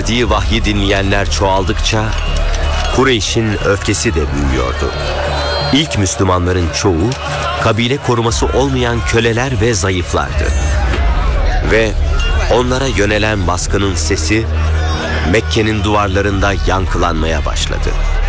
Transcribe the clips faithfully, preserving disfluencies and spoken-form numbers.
indirdiği vahyi dinleyenler çoğaldıkça Kureyş'in öfkesi de büyüyordu. İlk Müslümanların çoğu kabile koruması olmayan köleler ve zayıflardı. Ve onlara yönelen baskının sesi Mekke'nin duvarlarında yankılanmaya başladı.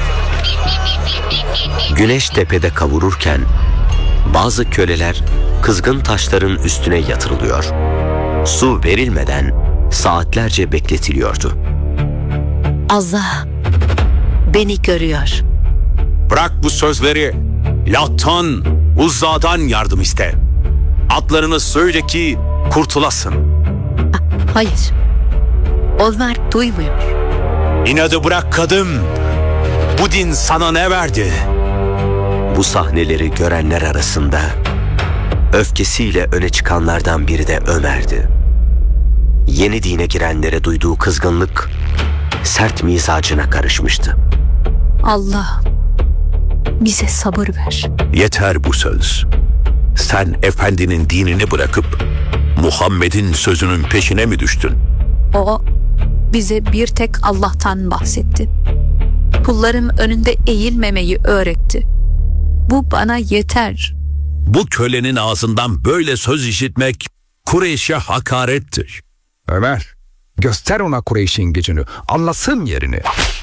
Güneş tepede kavururken bazı köleler kızgın taşların üstüne yatırılıyor. Su verilmeden saatlerce bekletiliyordu. Allah beni görüyor. Bırak bu sözleri. Lat'tan, Uzza'dan yardım iste. Atlarını söyle ki kurtulasın. Hayır. Onlar duymuyor. İnadı bırak kadın. Bu din sana ne verdi? Bu sahneleri görenler arasında öfkesiyle öne çıkanlardan biri de Ömer'di. Yeni dine girenlere duyduğu kızgınlık sert mizacına karışmıştı. Allah bize sabır ver. Yeter bu söz. Sen efendinin dinini bırakıp Muhammed'in sözünün peşine mi düştün? O bize bir tek Allah'tan bahsetti. Kullarım önünde eğilmemeyi öğretti. Bu bana yeter. Bu kölenin ağzından böyle söz işitmek Kureyş'e hakarettir. Ömer, göster ona Kureyş'in gücünü, anlasın yerini.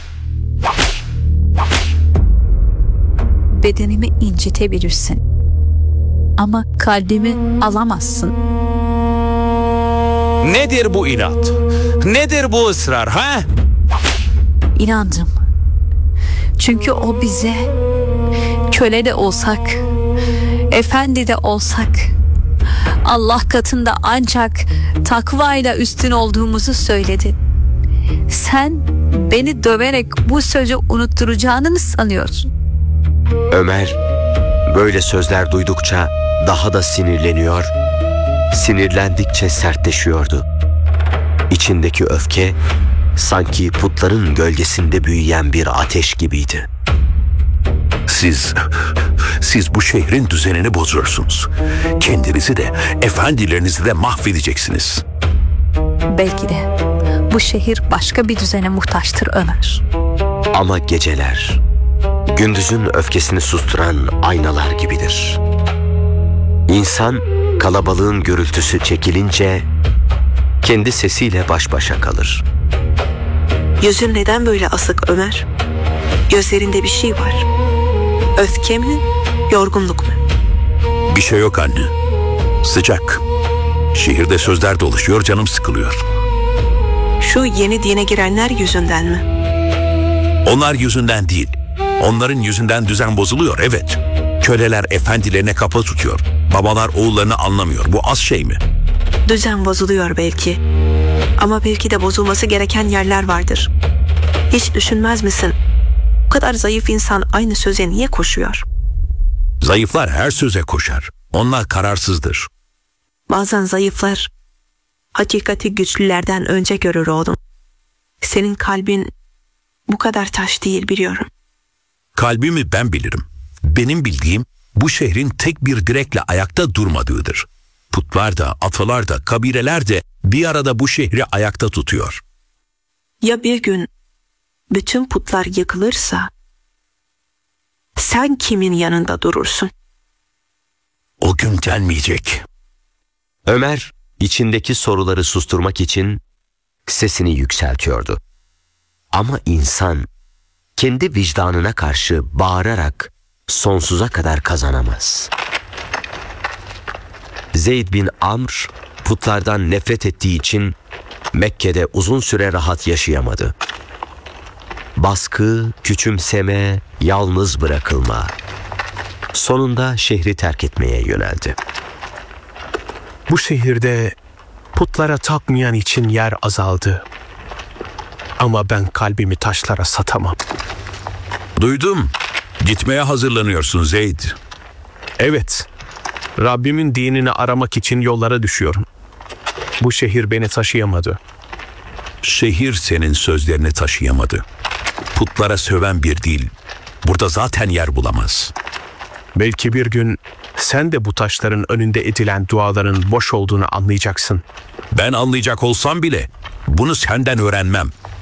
Bedenimi incitebilirsin. Ama kalbimi alamazsın. Nedir bu inat? Nedir bu ısrar ha? İnandım. Çünkü o bize köle de olsak, efendi de olsak, Allah katında ancak takvayla üstün olduğumuzu söyledi. Sen beni döverek bu sözü unutturacağını mı sanıyorsun? Ömer böyle sözler duydukça daha da sinirleniyor, sinirlendikçe sertleşiyordu. İçindeki öfke sanki putların gölgesinde büyüyen bir ateş gibiydi. Siz, siz bu şehrin düzenini bozuyorsunuz. Kendinizi de, efendilerinizi de mahvedeceksiniz. Belki de bu şehir başka bir düzene muhtaçtır Ömer. Ama geceler gündüzün öfkesini susturan aynalar gibidir. İnsan kalabalığın gürültüsü çekilince kendi sesiyle baş başa kalır. Yüzün neden böyle asık Ömer? Gözlerinde bir şey var. Öfke mi, yorgunluk mu? Bir şey yok anne. Sıcak. Şehirde sözler dolaşıyor, canım sıkılıyor. Şu yeni dine girenler yüzünden mi? Onlar yüzünden değil. Onların yüzünden düzen bozuluyor, evet. Köleler efendilerine kapı tutuyor. Babalar oğullarını anlamıyor. Bu az şey mi? Düzen bozuluyor belki. Ama belki de bozulması gereken yerler vardır. Hiç düşünmez misin? Bu kadar zayıf insan aynı söze niye koşuyor? Zayıflar her söze koşar. Onlar kararsızdır. Bazen zayıflar hakikati güçlülerden önce görür oğlum. Senin kalbin bu kadar taş değil biliyorum. Kalbimi ben bilirim. Benim bildiğim bu şehrin tek bir direkle ayakta durmadığıdır. Putlar da, atalar da, kabileler de bir arada bu şehri ayakta tutuyor. Ya bir gün bütün putlar yıkılırsa sen kimin yanında durursun? O gün gelmeyecek. Ömer içindeki soruları susturmak için sesini yükseltiyordu. Ama insan kendi vicdanına karşı bağırarak sonsuza kadar kazanamaz. Zeyd bin Amr putlardan nefret ettiği için Mekke'de uzun süre rahat yaşayamadı. Baskı, küçümseme, yalnız bırakılma. Sonunda şehri terk etmeye yöneldi. Bu şehirde putlara tapmayan için yer azaldı. Ama ben kalbimi taşlara satamam. Duydum. Gitmeye hazırlanıyorsun Zeyd. Evet, Rabbimin dinini aramak için yollara düşüyorum. Bu şehir beni taşıyamadı. Şehir senin sözlerini taşıyamadı. Putlara söven bir dil burada zaten yer bulamaz. Belki bir gün sen de bu taşların önünde edilen duaların boş olduğunu anlayacaksın. Ben anlayacak olsam bile bunu senden öğrenmem.